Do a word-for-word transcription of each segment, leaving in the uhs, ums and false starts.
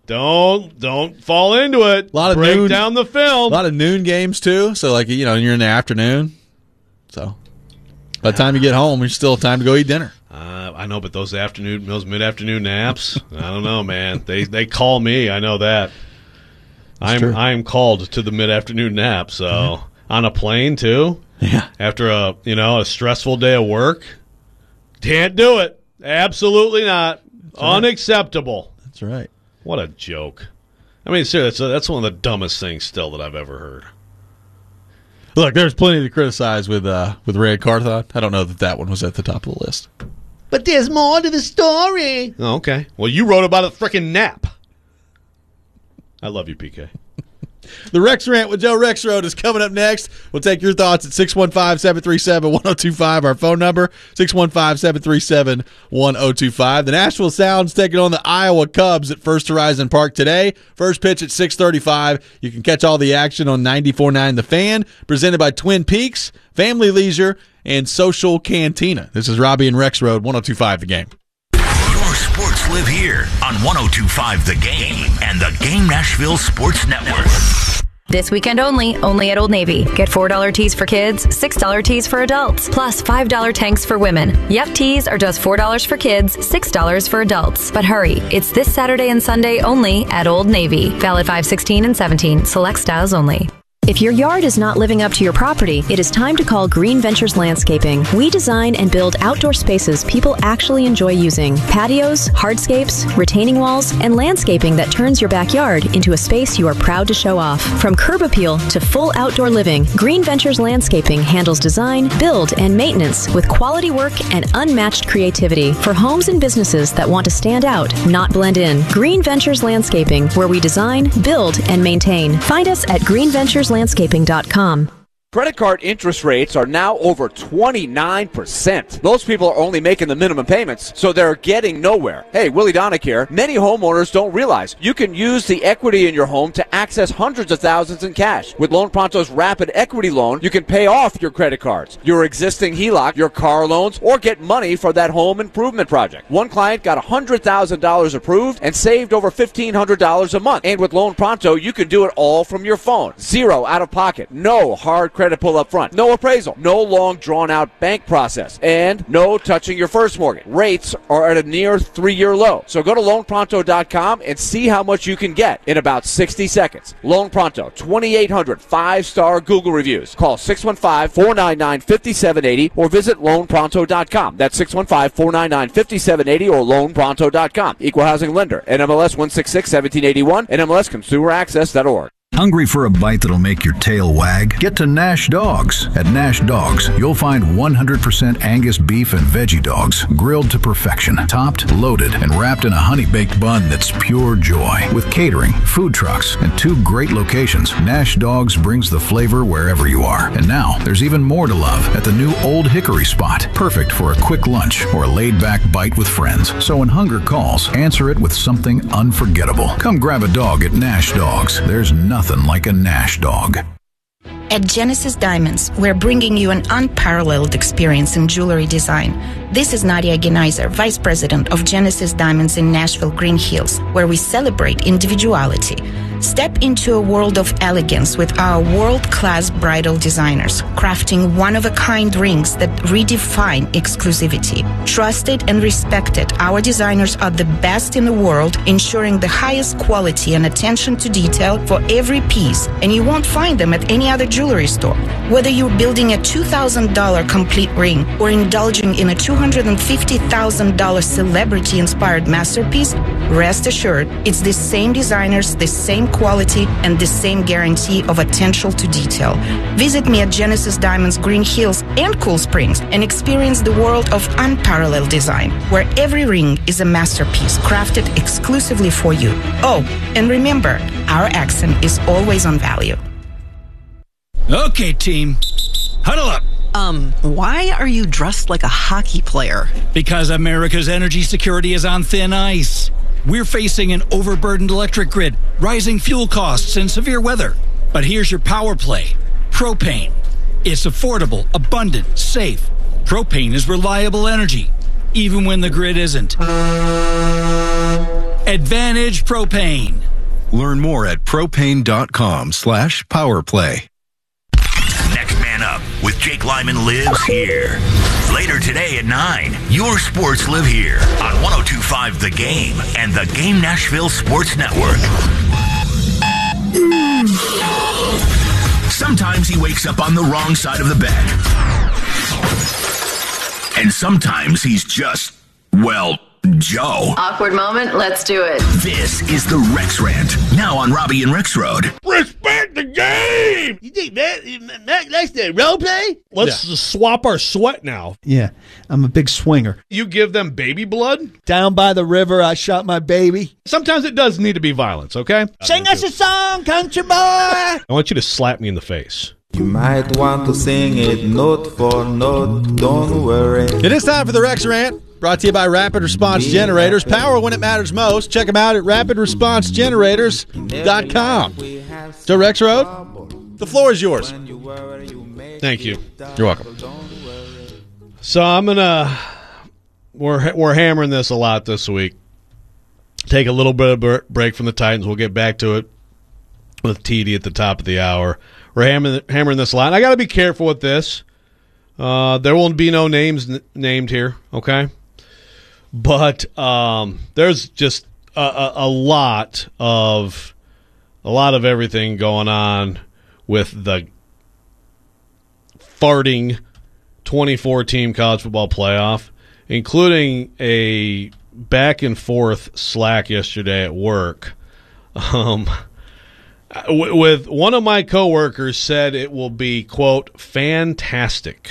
Don't don't fall into it. A lot of Break noon, down the film. A lot of noon games too. So like you know, you're in the afternoon. So by the time you get home, there's still time to go eat dinner. Uh, I know, but those afternoon, those mid-afternoon naps, I don't know, man. They they call me. I know that. That's I'm true. I'm called to the mid-afternoon nap. So mm-hmm. on a plane too. Yeah. After a you know a stressful day of work, can't do it. Absolutely not. That's Unacceptable. Right. That's right. What a joke. I mean, seriously, that's, that's one of the dumbest things still that I've ever heard. Look, there's plenty to criticize with uh, with Ray Carthon. I don't know that that one was at the top of the list. But there's more to the story. Oh, okay. Well, you wrote about a freaking nap. I love you, P K. The Rex Rant with Joe Rexrode is coming up next. We'll take your thoughts at six one five, seven three seven, one oh two five, our phone number, six one five, seven three seven, one oh two five. The Nashville Sounds taking on the Iowa Cubs at First Horizon Park today. First pitch at six thirty-five. You can catch all the action on ninety-four point nine The Fan, presented by Twin Peaks, Family Leisure, and Social Cantina. This is Robbie and Rexrode, one oh two five The Game. Your sports live here on one oh two five The Game and the Game Nashville Sports Network. This weekend only, only at Old Navy. Get four dollar tees for kids, six dollar tees for adults, plus five dollar tanks for women. Yep, tees are just four dollars for kids, six dollars for adults. But hurry, it's this Saturday and Sunday only at Old Navy. Valid five sixteen and seventeen. Select styles only. If your yard is not living up to your property, it is time to call Green Ventures Landscaping. We design and build outdoor spaces people actually enjoy using. Patios, hardscapes, retaining walls, and landscaping that turns your backyard into a space you are proud to show off. From curb appeal to full outdoor living, Green Ventures Landscaping handles design, build, and maintenance with quality work and unmatched creativity for homes and businesses that want to stand out, not blend in. Green Ventures Landscaping, where we design, build, and maintain. Find us at green ventures landscaping dot com. Credit card interest rates are now over twenty-nine percent. Those people are only making the minimum payments, so they're getting nowhere. Hey, Willie Donick here. Many homeowners don't realize you can use the equity in your home to access hundreds of thousands in cash. With Loan Pronto's Rapid Equity Loan, you can pay off your credit cards, your existing H E L O C, your car loans, or get money for that home improvement project. One client got one hundred thousand dollars approved and saved over fifteen hundred dollars a month. And with Loan Pronto, you can do it all from your phone. Zero out of pocket. No hard credit pull up front. No appraisal. No long drawn-out bank process. And no touching your first mortgage. Rates are at a near three-year low. So go to loan pronto dot com and see how much you can get in about sixty seconds. Loan Pronto, twenty-eight hundred five-star Google reviews. Call six one five, four nine nine, five seven eight zero or visit loan pronto dot com. That's six one five, four nine nine, five seven eight zero or loan pronto dot com. Equal housing lender. N M L S one six six, one seven eight one. N M L S consumer access dot org. Hungry for a bite that'll make your tail wag? Get to Nash Dogs. At Nash Dogs, you'll find one hundred percent Angus beef and veggie dogs, grilled to perfection, topped, loaded, and wrapped in a honey-baked bun that's pure joy. With catering, food trucks, and two great locations, Nash Dogs brings the flavor wherever you are. And now, there's even more to love at the new Old Hickory spot. Perfect for a quick lunch or a laid-back bite with friends. So when hunger calls, answer it with something unforgettable. Come grab a dog at Nash Dogs. There's nothing like a Nash dog. At Genesis Diamonds, we're bringing you an unparalleled experience in jewelry design. This is Nadia Genaiser, Vice President of Genesis Diamonds in Nashville Green Hills, where we celebrate individuality. Step into a world of elegance with our world-class bridal designers, crafting one-of-a-kind rings that redefine exclusivity. Trusted and respected, our designers are the best in the world, ensuring the highest quality and attention to detail for every piece, and you won't find them at any other jewelry store. Whether you're building a two thousand dollars complete ring or indulging in a two hundred fifty thousand dollars celebrity-inspired masterpiece, rest assured, it's the same designers, the same quality, and the same guarantee of attention to detail. Visit me at Genesis Diamonds Green Hills and Cool Springs and experience the world of unparalleled design, where every ring is a masterpiece crafted exclusively for you. Oh, and remember, our accent is always on value. Okay, team. Huddle up. Um, why are you dressed like a hockey player? Because America's energy security is on thin ice. We're facing an overburdened electric grid, rising fuel costs, and severe weather. But here's your power play. Propane. It's affordable, abundant, safe. Propane is reliable energy, even when the grid isn't. Advantage Propane. Learn more at propane.com slash powerplay. Next Man Up with Jake Lyman lives here. Later today at nine, your sports live here on one oh two point five The Game and the Game Nashville Sports Network. Sometimes he wakes up on the wrong side of the bed. And sometimes he's just, well, Joe. Awkward moment, let's do it. This is the Rex Rant, now on Robbie and Rex Road. Respect the game! You think Matt, Matt likes to role play? Let's yeah. swap our sweat now. Yeah, I'm a big swinger. You give them baby blood? Down by the river, I shot my baby. Sometimes it does need to be violence, okay? Sing us a song, country boy! I want you to slap me in the face. You might want to sing it note for note, don't worry. It is time for the Rex Rant, brought to you by Rapid Response Generators. Power when it matters most. Check them out at rapid response generators dot com. So, Rex Road, the floor is yours. Thank you. You're welcome. So I'm gonna we're we're hammering this a lot this week. Take a little bit of a break from the Titans. We'll get back to it with T D at the top of the hour. We're hammering, hammering this a lot. And I got to be careful with this. Uh, there won't be no names n- named here, okay? But um, there's just a, a, a lot of a lot of everything going on with the farting twenty-four team college football playoff, including a back and forth slack yesterday at work. Um. With one of my coworkers said it will be, quote, fantastic.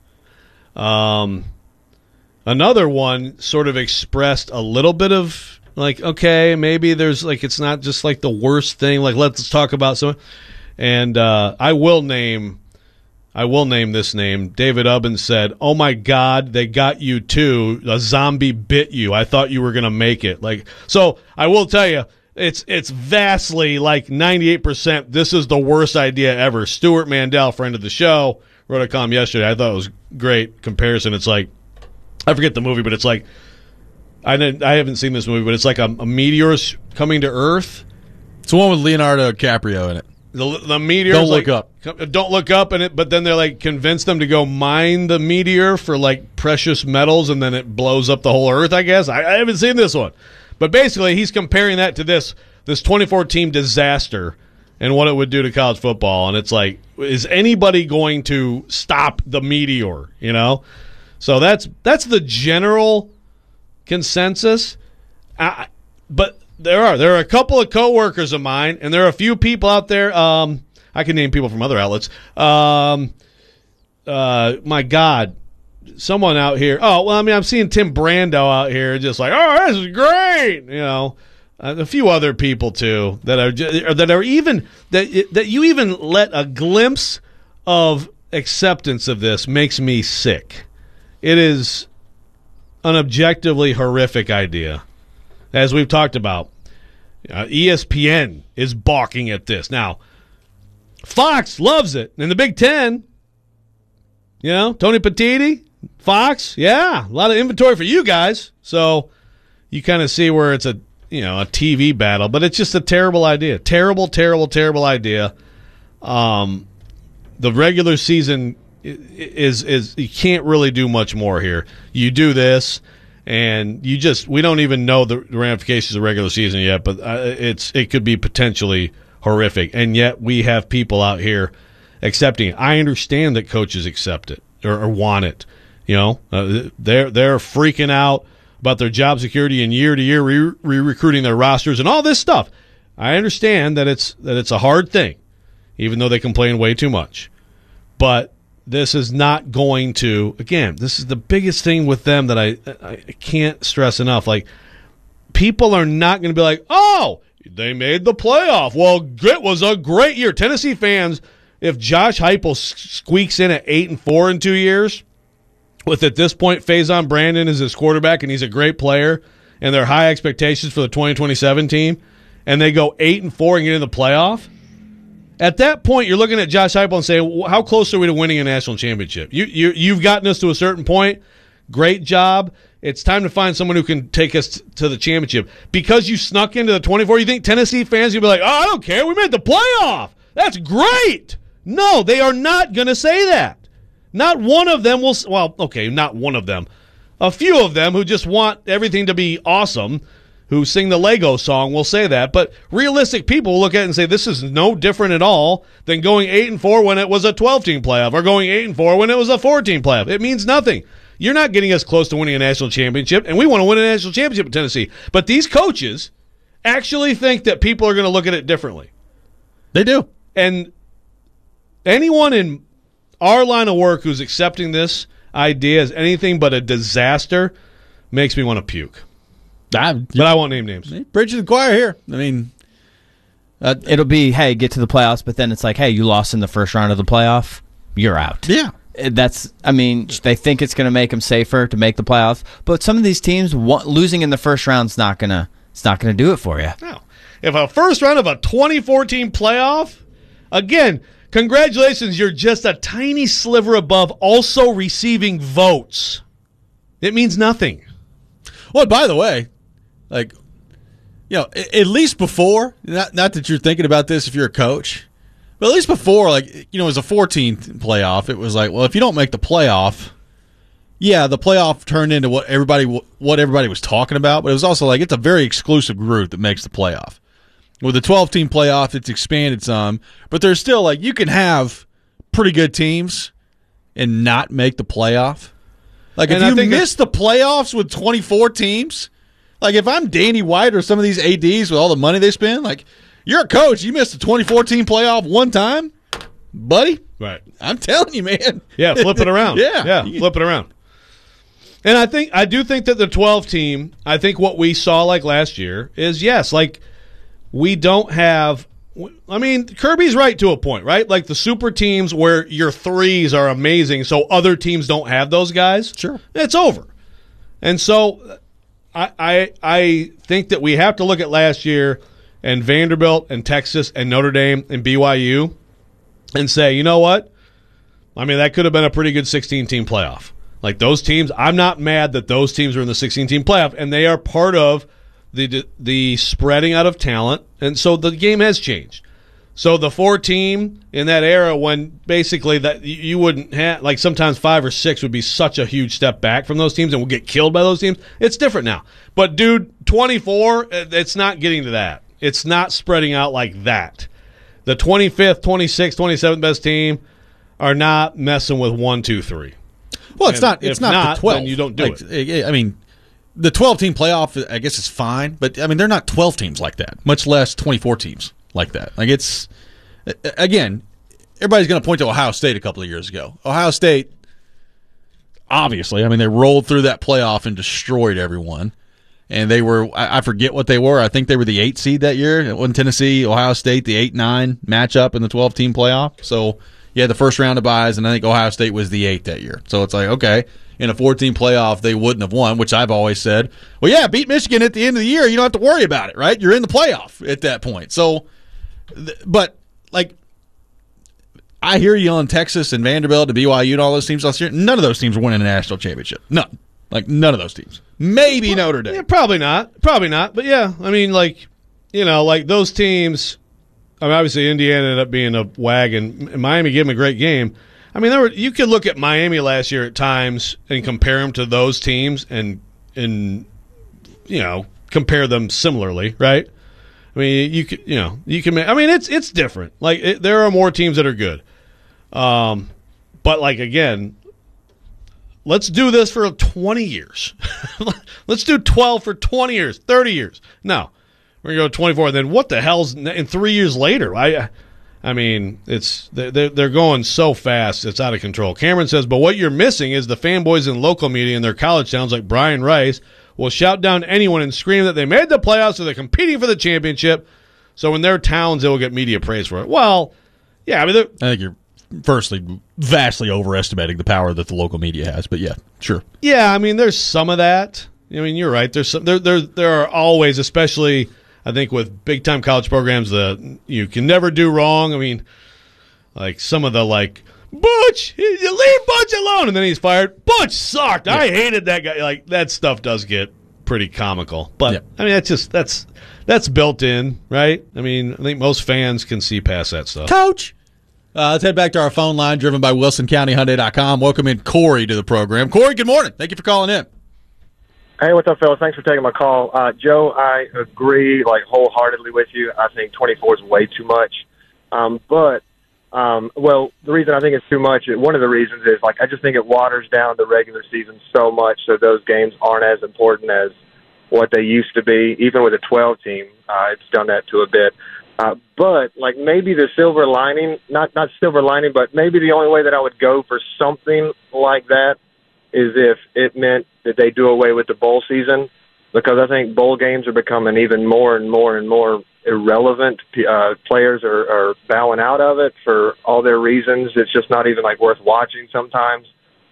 Um, another one sort of expressed a little bit of like, okay, maybe there's like it's not just like the worst thing. Like let's talk about some. And uh, I will name, I will name this name. David Ubbins said, "Oh my God, they got you too. A zombie bit you. I thought you were gonna make it." Like so, I will tell you. It's it's vastly like ninety-eight percent. This is the worst idea ever. Stuart Mandel, friend of the show, wrote a column yesterday. I thought it was great comparison. It's like I forget the movie, but it's like I didn't I haven't seen this movie, but it's like a, a meteor's coming to Earth. It's the one with Leonardo DiCaprio in it. The, the meteor. Don't look like, up. Don't look up in it. But then they're like convince them to go mine the meteor for like precious metals, and then it blows up the whole Earth. I guess I, I haven't seen this one. But basically, he's comparing that to this this twenty-four team disaster and what it would do to college football. And it's like, is anybody going to stop the meteor? You know, so that's that's the general consensus. I, but there are there are a couple of coworkers of mine, and there are a few people out there. Um, I can name people from other outlets. Um, uh, my God. Someone out here. Oh, well, I mean, I'm seeing Tim Brando out here just like, oh, this is great. You know, uh, a few other people, too, that are just, that are even that that you even let a glimpse of acceptance of this makes me sick. It is an objectively horrific idea. As we've talked about, uh, E S P N is balking at this. Now, Fox loves it. In the Big Ten, you know, Tony Petitti, Fox, yeah, a lot of inventory for you guys. So you kind of see where it's a you know a T V battle, but it's just a terrible idea, terrible, terrible, terrible idea. Um, the regular season is is you can't really do much more here. You do this, and you just we don't even know the ramifications of the regular season yet, but uh, it's it could be potentially horrific, and yet we have people out here accepting it. I understand that coaches accept it or, or want it. You know, uh, they're they're freaking out about their job security and year to year re- re-recruiting their rosters and all this stuff. I understand that it's that it's a hard thing, even though they complain way too much. But this is not going to. Again, this is the biggest thing with them that I I can't stress enough. Like, people are not going to be like, oh, they made the playoff. Well, it was a great year. Tennessee fans, if Josh Heupel squeaks in at eight and four in two years. With, at this point, Faison Brandon is his quarterback, and he's a great player, and there are high expectations for the twenty twenty-seven team, and they go eight and four and get in the playoff, at that point, you're looking at Josh Heupel and saying, how close are we to winning a national championship? You, you, you've gotten us to a certain point. Great job. It's time to find someone who can take us t- to the championship. Because you snuck into the twenty-four, you think Tennessee fans will be like, oh, I don't care. We made the playoff. That's great. No, they are not going to say that. Not one of them will – well, okay, not one of them. A few of them who just want everything to be awesome, who sing the Lego song, will say that. But realistic people will look at it and say this is no different at all than going eight and four when it was a twelve-team playoff or going eight and four when it was a four-team playoff. It means nothing. You're not getting us close to winning a national championship, and we want to win a national championship in Tennessee. But these coaches actually think that people are going to look at it differently. They do. And anyone in our line of work who's accepting this idea as anything but a disaster makes me want to puke. I, but I won't name names. Preaching to the choir here. I mean, uh, it'll be, hey, get to the playoffs, but then it's like, hey, you lost in the first round of the playoff, you're out. Yeah. That's, I mean, they think it's going to make them safer to make the playoffs, but some of these teams, wa- losing in the first round's not going to, it's not going to do it for you. No. If a first round of a twenty fourteen playoff, again, congratulations, you're just a tiny sliver above also receiving votes. It means nothing. Well, by the way, like, you know, at least before, not, not that you're thinking about this if you're a coach, but at least before, like, you know, it was a fourteenth playoff. It was like, well, if you don't make the playoff, yeah, the playoff turned into what everybody what everybody was talking about, but it was also like it's a very exclusive group that makes the playoff. With the twelve-team playoff, it's expanded some, but there's still, like, you can have pretty good teams and not make the playoff. Like, And if I you think miss the playoffs with twenty-four teams, like, if I'm Danny White or some of these A Ds with all the money they spend, like, you're a coach, you missed a twenty-four team playoff one time, buddy. Right. I'm telling you, man. Yeah, flip it around. Yeah. Yeah, flip it around. And I think I do think that the twelve team, I think what we saw like last year is, yes, like, we don't have – I mean, Kirby's right to a point, right? Like the super teams where your threes are amazing so other teams don't have those guys. Sure. It's over. And so I, I, I think that we have to look at last year and Vanderbilt and Texas and Notre Dame and B Y U and say, you know what? I mean, that could have been a pretty good sixteen-team playoff. Like those teams, I'm not mad that those teams are in the sixteen-team playoff, and they are part of – the the spreading out of talent, and so the game has changed. So the four team in that era when basically that you wouldn't have, like sometimes five or six would be such a huge step back from those teams and would get killed by those teams. It's different now. But dude, twenty-four, it's not getting to that. It's not spreading out like that. The twenty-fifth, twenty-sixth, twenty-seventh best team are not messing with one, two, three. Well, it's And not. It's if not, not the twelve. then you don't do like, it. I mean, the twelve-team playoff, I guess, is fine, but I mean, they're not twelve teams like that. Much less twenty-four teams like that. Like it's again, everybody's going to point to Ohio State a couple of years ago. Ohio State, obviously, I mean, they rolled through that playoff and destroyed everyone. And they were, I forget what they were. I think they were the eight seed that year. It wasn't Tennessee, Ohio State, the eight nine matchup in the twelve-team playoff. So you had the first round of byes, and I think Ohio State was the eight that year. So it's like, okay, in a fourteen playoff, they wouldn't have won, which I've always said, well, yeah, beat Michigan at the end of the year. You don't have to worry about it, right? You're in the playoff at that point. So, but, like, I hear you on Texas and Vanderbilt and B Y U and all those teams last year. None of those teams are winning a national championship. None. Like, none of those teams. Maybe well, Notre Dame. Yeah, probably not. Probably not. But, yeah, I mean, like, you know, like those teams, I mean, obviously Indiana ended up being a wagon. And Miami gave them a great game. I mean, there were you could look at Miami last year at times and compare them to those teams and, and you know, compare them similarly, right? I mean, you could, you know, you can. I mean, it's it's different. Like it, there are more teams that are good, um, but like again, let's do this for twenty years. Let's do twelve for twenty years, thirty years. No, we're gonna go twenty-four. Then what the hell's in three years later? I. I mean, it's they're, they're going so fast, it's out of control. Cameron says, but what you're missing is the fanboys in local media in their college towns like Brian Rice will shout down anyone and scream that they made the playoffs or they're competing for the championship. So in their towns, they will get media praise for it. Well, yeah, I mean, I think you're firstly vastly overestimating the power that the local media has. But yeah, sure. Yeah, I mean, there's some of that. I mean, you're right. There's some, there, there, there are always, especially I think with big time college programs, the you can never do wrong. I mean, like some of the like Butch, you leave Butch alone, and then he's fired. Butch sucked. Yeah. I hated that guy. Like that stuff does get pretty comical, but yeah. I mean that's just that's that's built in, right? I mean, I think most fans can see past that stuff. Coach, uh, let's head back to our phone line, driven by Wilson County Hyundai dot com. Welcome in Corey to the program. Corey, good morning. Thank you for calling in. Hey, what's up, fellas? Thanks for taking my call. Uh, Joe, I agree like wholeheartedly with you. I think twenty-four is way too much. Um, but, um, well, the reason I think it's too much, one of the reasons is, like, I just think it waters down the regular season so much so those games aren't as important as what they used to be. Even with a twelve team, uh, it's done that to a bit. Uh, but, like, maybe the silver lining, not, not silver lining, but maybe the only way that I would go for something like that is if it meant that they do away with the bowl season, because I think bowl games are becoming even more and more and more irrelevant. Uh, players are, are bowing out of it for all their reasons. It's just not even like worth watching sometimes.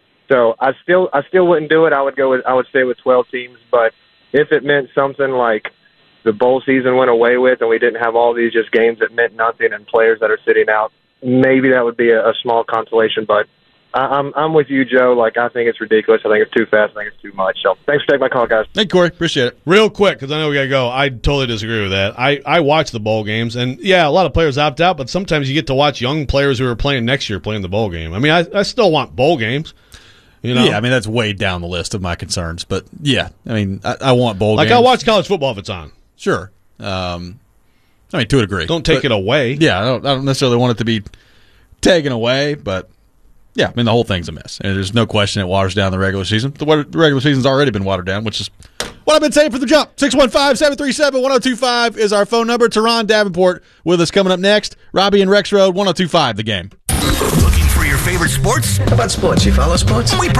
So I still, I still wouldn't do it. I would go with, I would stay with twelve teams. But if it meant something like the bowl season went away with, and we didn't have all these just games that meant nothing and players that are sitting out, maybe that would be a, a small consolation. But I'm I'm with you, Joe. Like, I think it's ridiculous. I think it's too fast. I think it's too much. So thanks for taking my call, guys. Hey, Corey. Appreciate it. Real quick, because I know we got to go. I totally disagree with that. I, I watch the bowl games, and, yeah, a lot of players opt out, but sometimes you get to watch young players who are playing next year playing the bowl game. I mean, I, I still want bowl games. You know? Yeah, I mean, that's way down the list of my concerns. But, yeah, I mean, I, I want bowl like games. Like, I'll watch college football if it's on. Sure. Um, I mean, to a degree. Don't take but, it away. Yeah, I don't, I don't necessarily want it to be taken away, but... Yeah, I mean, the whole thing's a mess. And there's no question it waters down the regular season. The, the regular season's already been watered down, which is what I've been saying for the jump. six one five, seven three seven, one oh two five is our phone number. Teron Davenport with us coming up next. Robbie and Rex Road, one oh two five, The Game. Looking for your favorite sports? How about sports? You follow sports? We